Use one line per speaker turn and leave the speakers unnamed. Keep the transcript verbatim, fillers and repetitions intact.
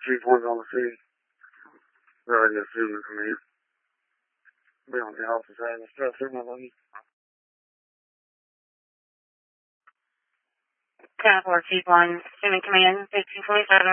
Chief working on the scene. They're already got food from here. Be on the office having the stuff in my money.
ten four, Chief one, Human Command, fifteen twenty-seven.